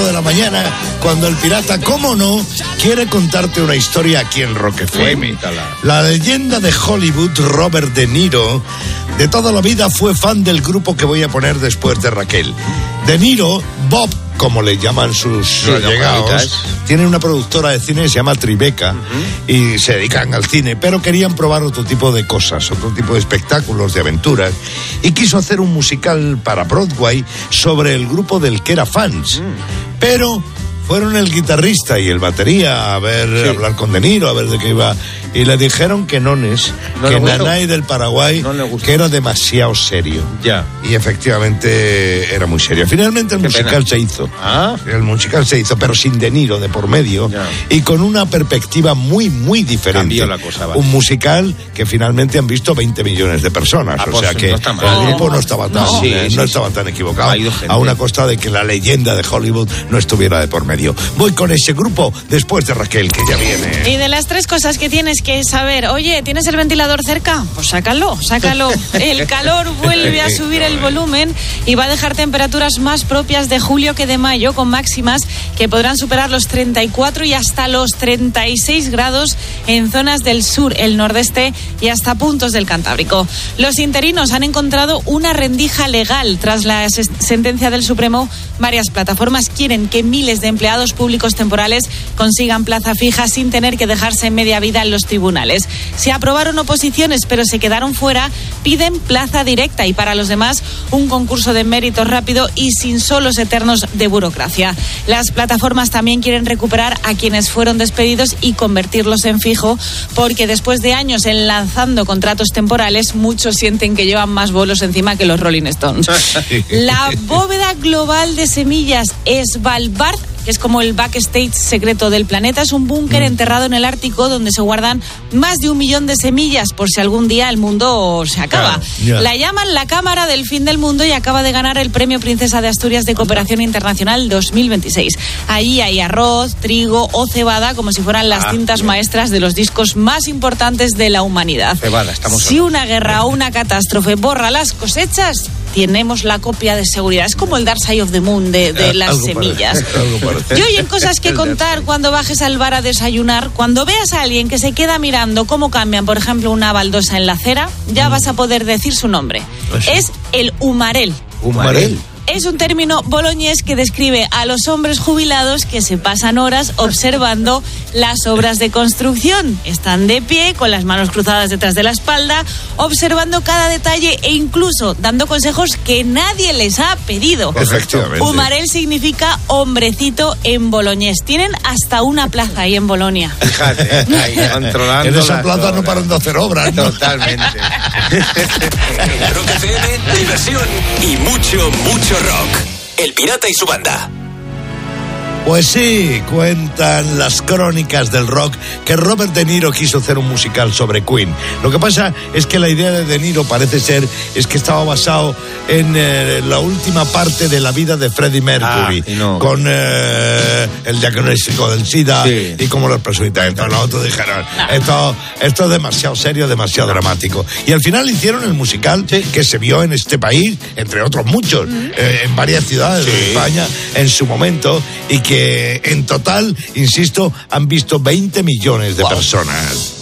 de la mañana, cuando el pirata, cómo no, quiere contarte una historia aquí en Rock FM. La leyenda de Hollywood, Robert De Niro, de toda la vida fue fan del grupo que voy a poner después de Raquel. De Niro, Bob, como le llaman sus allegados, tienen una productora de cine que se llama Tribeca, y se dedican al cine, pero querían probar otro tipo de cosas, otro tipo de espectáculos, de aventuras, y quiso hacer un musical para Broadway sobre el grupo del que era fans. Pero fueron el guitarrista y el batería a hablar con De Niro, a ver de qué iba, y le dijeron que que Nanay del Paraguay, que era demasiado serio. Ya. Y efectivamente era muy serio. Finalmente el musical se hizo. El musical se hizo, pero sin De Niro de por medio, y con una perspectiva muy, muy diferente. Cambió la cosa, vale. Un musical que finalmente han visto 20 millones de personas. O sea que no está mal. El grupo no estaba tan equivocado, a una costa de que la leyenda de Hollywood no estuviera de por medio. Voy con ese grupo después de Raquel, que ya viene. Y de las tres cosas que tienes que saber, oye, ¿tienes el ventilador cerca? Pues sácalo. El calor vuelve a subir el volumen y va a dejar temperaturas más propias de julio que de mayo, con máximas que podrán superar los 34 y hasta los 36 grados en zonas del sur, el nordeste y hasta puntos del Cantábrico. Los interinos han encontrado una rendija legal tras la sentencia del Supremo. Varias plataformas quieren que miles de empleados públicos temporales consigan plaza fija sin tener que dejarse en media vida en los tribunales. Se aprobaron oposiciones, pero se quedaron fuera, piden plaza directa, y para los demás un concurso de mérito rápido y sin solos eternos de burocracia. Las plataformas también quieren recuperar a quienes fueron despedidos y convertirlos en fijo, porque después de años enlazando contratos temporales, muchos sienten que llevan más bolos encima que los Rolling Stones. La bóveda global de semillas Svalbard, que es como el backstage secreto del planeta, es un búnker enterrado en el Ártico donde se guardan más de 1 millón de semillas por si algún día el mundo se acaba. La llaman la Cámara del Fin del Mundo y acaba de ganar el Premio Princesa de Asturias de Cooperación Internacional 2026. Allí hay arroz, trigo o cebada, como si fueran las cintas maestras de los discos más importantes de la humanidad. Si una guerra o una catástrofe borra las cosechas, tenemos la copia de seguridad. Es como el Dark Side of the Moon de las semillas. Y hoy en cosas que contar cuando bajes al bar a desayunar, cuando veas a alguien que se queda mirando cómo cambian, por ejemplo, una baldosa en la acera, ya vas a poder decir su nombre. Es el humarel. ¿Humarel? Es un término boloñés que describe a los hombres jubilados que se pasan horas observando las obras de construcción. Están de pie, con las manos cruzadas detrás de la espalda, observando cada detalle e incluso dando consejos que nadie les ha pedido. Efectivamente. Humarel significa hombrecito en boloñés. Tienen hasta una plaza ahí en Bolonia. Fíjate, ahí controlando. En esa plaza no paran de hacer obras, ¿no? Totalmente. Rock FM, diversión y mucho rock. El Pirata y su banda. Pues sí, cuentan las crónicas del rock que Robert De Niro quiso hacer un musical sobre Queen. Lo que pasa es que la idea de De Niro parece ser es que estaba basado en la última parte de la vida de Freddie Mercury, con el diagnóstico del SIDA y como los personitas. Entonces los otros dijeron, esto es demasiado serio, demasiado dramático. Y al final hicieron el musical que se vio en este país, entre otros muchos, en varias ciudades de España en su momento, y que en total, insisto, han visto 20 millones de personas.